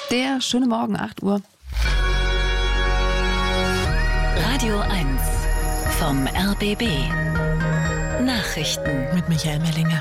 Der schöne Morgen, 8 Uhr. Radio 1 vom RBB. Nachrichten Mit Michael Mellinger.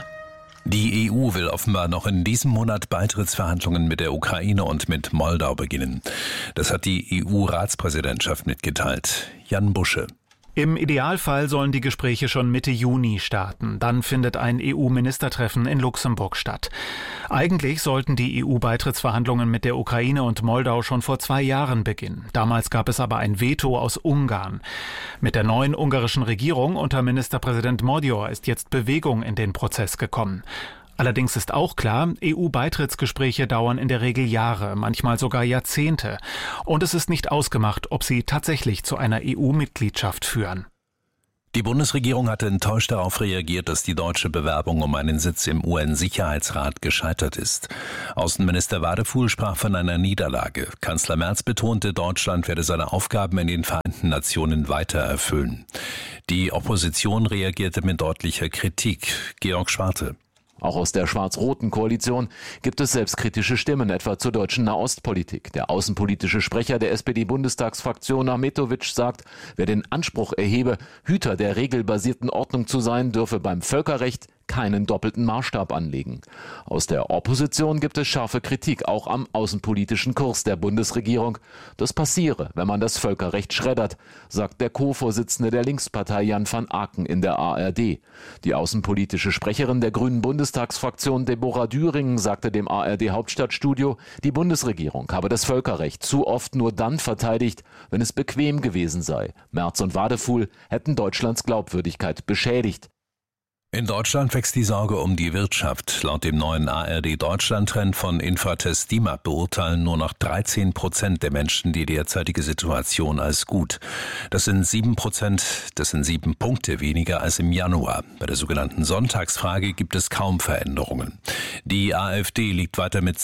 Die EU will offenbar noch in diesem Monat Beitrittsverhandlungen mit der Ukraine und mit Moldau beginnen. Das hat die EU-Ratspräsidentschaft mitgeteilt. Jan Busche. Im Idealfall sollen die Gespräche schon Mitte Juni starten. Dann findet ein EU-Ministertreffen in Luxemburg statt. Eigentlich sollten die EU-Beitrittsverhandlungen mit der Ukraine und Moldau schon vor 2 Jahren beginnen. Damals gab es aber ein Veto aus Ungarn. Mit der neuen ungarischen Regierung unter Ministerpräsident Magyar ist jetzt Bewegung in den Prozess gekommen. Allerdings ist auch klar, EU-Beitrittsgespräche dauern in der Regel Jahre, manchmal sogar Jahrzehnte. Und es ist nicht ausgemacht, ob sie tatsächlich zu einer EU-Mitgliedschaft führen. Die Bundesregierung hatte enttäuscht darauf reagiert, dass die deutsche Bewerbung um einen Sitz im UN-Sicherheitsrat gescheitert ist. Außenminister Wadefuhl sprach von einer Niederlage. Kanzler Merz betonte, Deutschland werde seine Aufgaben in den Vereinten Nationen weiter erfüllen. Die Opposition reagierte mit deutlicher Kritik. Georg Schwarte. Auch aus der schwarz-roten Koalition gibt es selbstkritische Stimmen, etwa zur deutschen Nahostpolitik. Der außenpolitische Sprecher der SPD-Bundestagsfraktion Ahmetovic sagt, wer den Anspruch erhebe, Hüter der regelbasierten Ordnung zu sein, dürfe beim Völkerrecht keinen doppelten Maßstab anlegen. Aus der Opposition gibt es scharfe Kritik, auch am außenpolitischen Kurs der Bundesregierung. Das passiere, wenn man das Völkerrecht schreddert, sagt der Co-Vorsitzende der Linkspartei Jan van Aken in der ARD. Die außenpolitische Sprecherin der Grünen Bundestagsfraktion Deborah Düringen sagte dem ARD-Hauptstadtstudio, die Bundesregierung habe das Völkerrecht zu oft nur dann verteidigt, wenn es bequem gewesen sei. Merz und Wadefuhl hätten Deutschlands Glaubwürdigkeit beschädigt. In Deutschland wächst die Sorge um die Wirtschaft. Laut dem neuen ARD-Deutschland-Trend von Infratest DIMAP beurteilen nur noch 13% der Menschen die derzeitige Situation als gut. Das sind 7%, das sind 7 Punkte weniger als im Januar. Bei der sogenannten Sonntagsfrage gibt es kaum Veränderungen. Die AfD liegt weiter mit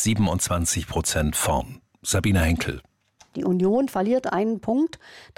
27% vorn. Sabine Henkel. Die Union verliert einen Punkt,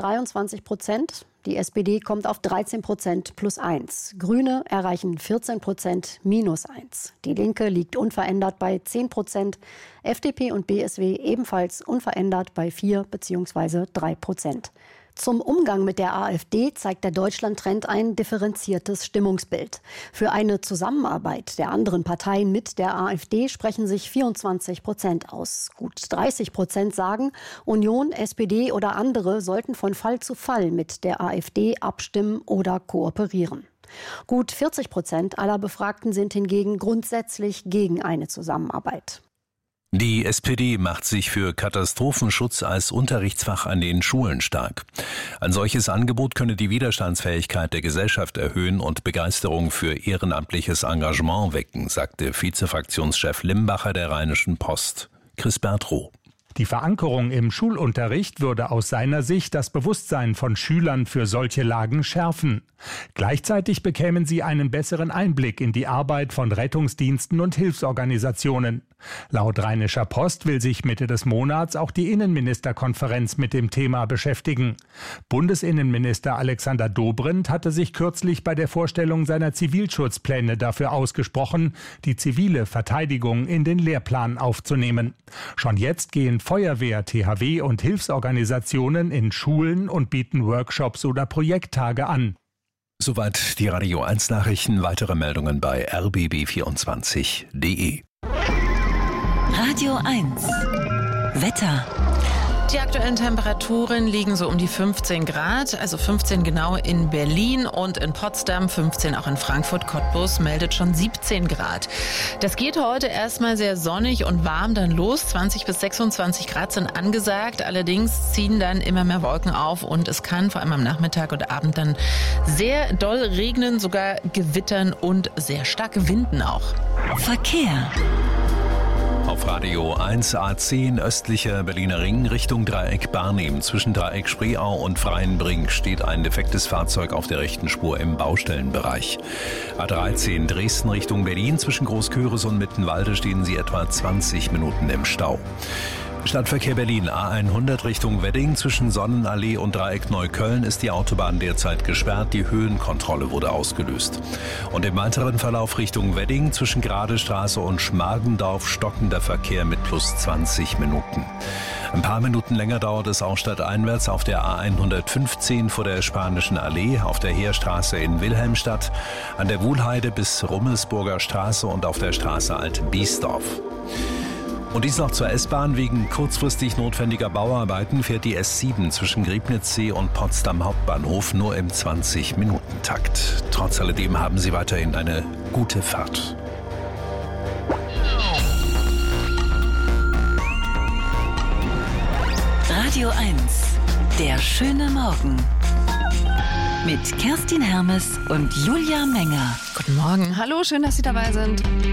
23%. Die SPD kommt auf 13% plus 1. Grüne erreichen 14% minus 1. Die Linke liegt unverändert bei 10%. FDP und BSW ebenfalls unverändert bei 4 bzw. 3%. Zum Umgang mit der AfD zeigt der Deutschland-Trend ein differenziertes Stimmungsbild. Für eine Zusammenarbeit der anderen Parteien mit der AfD sprechen sich 24% aus. Gut 30% sagen, Union, SPD oder andere sollten von Fall zu Fall mit der AfD abstimmen oder kooperieren. Gut 40% aller Befragten sind hingegen grundsätzlich gegen eine Zusammenarbeit. Die SPD macht sich für Katastrophenschutz als Unterrichtsfach an den Schulen stark. Ein solches Angebot könne die Widerstandsfähigkeit der Gesellschaft erhöhen und Begeisterung für ehrenamtliches Engagement wecken, sagte Vizefraktionschef Limbacher der Rheinischen Post. Chris Bertrow. Die Verankerung im Schulunterricht würde aus seiner Sicht das Bewusstsein von Schülern für solche Lagen schärfen. Gleichzeitig bekämen sie einen besseren Einblick in die Arbeit von Rettungsdiensten und Hilfsorganisationen. Laut Rheinischer Post will sich Mitte des Monats auch die Innenministerkonferenz mit dem Thema beschäftigen. Bundesinnenminister Alexander Dobrindt hatte sich kürzlich bei der Vorstellung seiner Zivilschutzpläne dafür ausgesprochen, die zivile Verteidigung in den Lehrplan aufzunehmen. Schon jetzt gehen Feuerwehr, THW und Hilfsorganisationen in Schulen und bieten Workshops oder Projekttage an. Soweit die Radio 1 Nachrichten. Weitere Meldungen bei rbb24.de. Radio 1 Wetter. Die aktuellen Temperaturen liegen so um die 15 Grad, also 15 genau in Berlin und in Potsdam, 15 auch in Frankfurt. Cottbus meldet schon 17 Grad. Das geht heute erstmal sehr sonnig und warm dann los. 20 bis 26 Grad sind angesagt. Allerdings ziehen dann immer mehr Wolken auf und es kann vor allem am Nachmittag und Abend dann sehr doll regnen, sogar gewittern und sehr stark winden auch. Verkehr. Auf Radio 1 A10 östlicher Berliner Ring Richtung Dreieck Barnim. Zwischen Dreieck Spreeau und Freienbrink steht ein defektes Fahrzeug auf der rechten Spur im Baustellenbereich. A13 Dresden Richtung Berlin. Zwischen Großköris und Mittenwalde stehen sie etwa 20 Minuten im Stau. Stadtverkehr Berlin, A100 Richtung Wedding. Zwischen Sonnenallee und Dreieck Neukölln ist die Autobahn derzeit gesperrt. Die Höhenkontrolle wurde ausgelöst. Und im weiteren Verlauf Richtung Wedding zwischen Gradestraße und Schmargendorf stockender Verkehr mit plus 20 Minuten. Ein paar Minuten länger dauert es auch stadteinwärts auf der A115 vor der Spanischen Allee, auf der Heerstraße in Wilhelmstadt, an der Wuhlheide bis Rummelsburger Straße und auf der Straße Alt-Biesdorf. Und dies noch zur S-Bahn. Wegen kurzfristig notwendiger Bauarbeiten fährt die S7 zwischen Griebnitzsee und Potsdam Hauptbahnhof nur im 20-Minuten-Takt. Trotz alledem haben Sie weiterhin eine gute Fahrt. Radio 1, der schöne Morgen. Mit Kerstin Hermes und Julia Menger. Guten Morgen. Hallo, schön, dass Sie dabei sind.